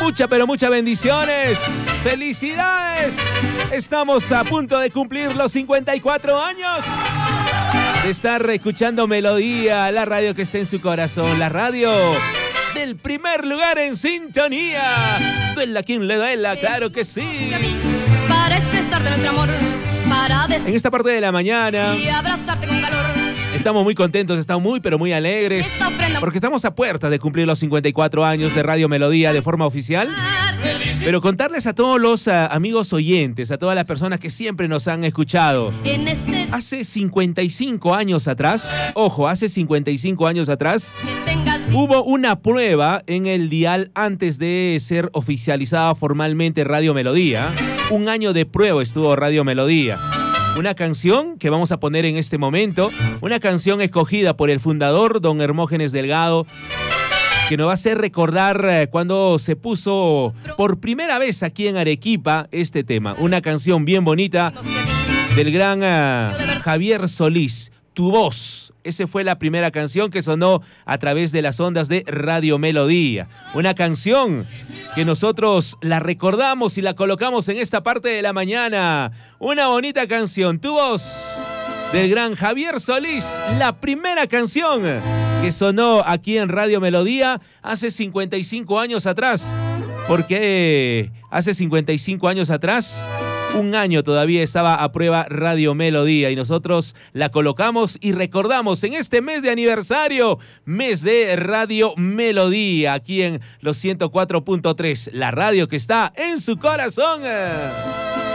pero muchas bendiciones. ¡Felicidades! Estamos a punto de cumplir los 54 años de estar escuchando Melodía, la radio que está en su corazón, la radio del primer lugar en sintonía. Duela quien le duela, claro que sí. Para expresarte nuestro amor, para en esta parte de la mañana y abrazarte con calor. Estamos muy contentos, estamos muy, pero muy alegres, porque estamos a puertas de cumplir los 54 años de Radio Melodía de forma oficial. Pero contarles a todos los amigos oyentes, a todas las personas que siempre nos han escuchado. Hace 55 años atrás, ojo, hace 55 años atrás, hubo una prueba en el dial antes de ser oficializada formalmente Radio Melodía. Un año de prueba estuvo Radio Melodía. Una canción que vamos a poner en este momento, una canción escogida por el fundador, don Hermógenes Delgado, que nos va a hacer recordar cuando se puso por primera vez aquí en Arequipa este tema. Una canción bien bonita del gran Javier Solís, Tu Voz. Esa fue la primera canción que sonó a través de las ondas de Radio Melodía. Una canción que nosotros la recordamos y la colocamos en esta parte de la mañana. Una bonita canción, Tu Voz, del gran Javier Solís. La primera canción que sonó aquí en Radio Melodía hace 55 años atrás. Porque hace 55 años atrás, un año todavía estaba a prueba Radio Melodía y nosotros la colocamos y recordamos en este mes de aniversario, mes de Radio Melodía, aquí en los 104.3, la radio que está en su corazón.